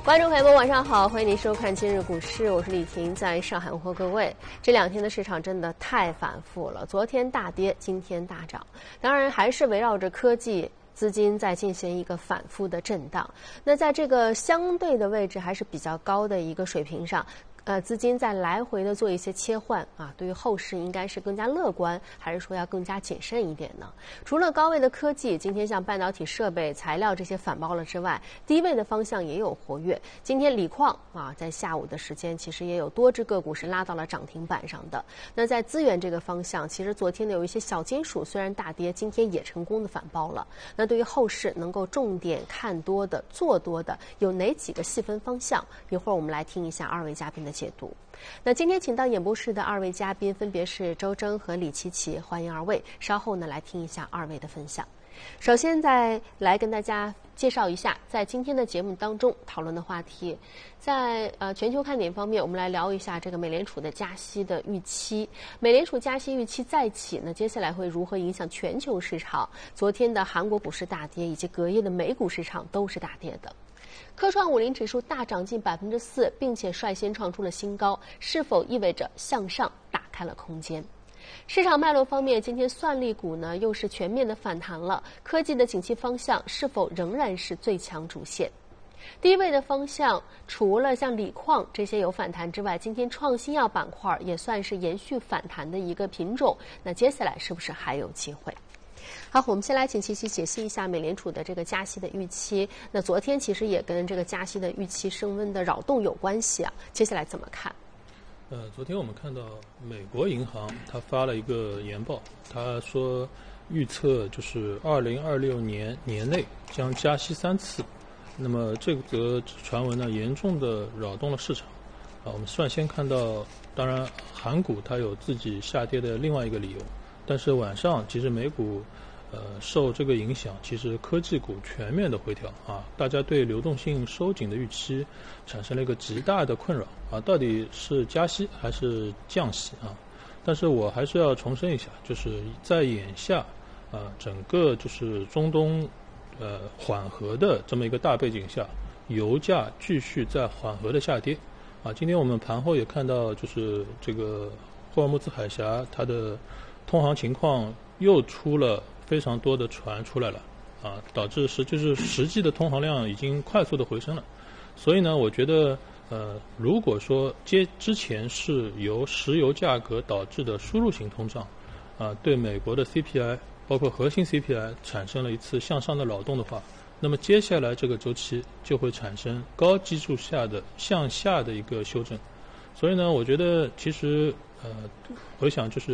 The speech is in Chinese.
观众朋友们，晚上好，欢迎您收看今日股市，我是李婷，在上海问候各位。这两天的市场真的太反复了，昨天大跌，今天大涨，当然还是围绕着科技资金在进行一个反复的震荡。那在这个相对的位置还是比较高的一个水平上，资金在来回的做一些切换啊，对于后市应该是更加乐观，还是说要更加谨慎一点呢？除了高位的科技，今天像半导体设备、材料这些反包了之外，低位的方向也有活跃。今天锂矿啊，在下午的时间其实也有多只个股是拉到了涨停板上的。那在资源这个方向，其实昨天的有一些小金属虽然大跌，今天也成功的反包了。那对于后市能够重点看多的、做多的，有哪几个细分方向？一会儿我们来听一下二位嘉宾的解读。那今天请到演播室的二位嘉宾分别是周征和李琪琪，欢迎二位。稍后呢来听一下二位的分享。首先再来跟大家介绍一下，在今天的节目当中讨论的话题，在全球看点方面，我们来聊一下这个美联储的加息的预期。美联储加息预期再起呢，接下来会如何影响全球市场？昨天的韩国股市大跌，以及隔夜的美股市场都是大跌的。科创50指数大涨近4%，并且率先创出了新高，是否意味着向上打开了空间？市场脉络方面，今天算力股呢又是全面的反弹了，科技的景气方向是否仍然是最强主线？低位的方向，除了像锂矿这些有反弹之外，今天创新药板块也算是延续反弹的一个品种，那接下来是不是还有机会？好，我们先来请琪琪解析一下美联储的这个加息的预期。那昨天其实也跟这个加息的预期升温的扰动有关系啊，接下来怎么看？ 昨天我们看到美国银行它发了一个研报，它说预测就是2026年年内将加息3次。那么这则传闻呢，严重的扰动了市场。我们率先看到，当然韩股它有自己下跌的另外一个理由，但是晚上其实美股受这个影响，其实科技股全面的回调啊，大家对流动性收紧的预期产生了一个极大的困扰啊，到底是加息还是降息啊？但是我还是要重申一下，就是在眼下整个就是中东缓和的这么一个大背景下，油价继续在缓和的下跌啊。今天我们盘后也看到，就是这个霍尔木兹海峡它的通航情况又出了非常多的船出来了啊，导致就是实际的通航量已经快速的回升了。所以呢，我觉得如果说之前是由石油价格导致的输入型通胀对美国的 CPI 包括核心 CPI 产生了一次向上的扰动的话，那么接下来这个周期就会产生高基数下的向下的一个修正。所以呢，我觉得其实回想就是